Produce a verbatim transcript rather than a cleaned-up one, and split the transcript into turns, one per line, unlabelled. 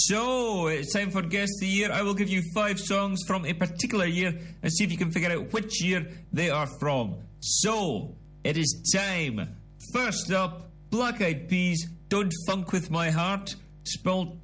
So, it's time for Guess the Year. I will give you five songs from a particular year and see if you can figure out which year they are from. So, it is time. First up, Black Eyed Peas, Don't Funk With My Heart, spelled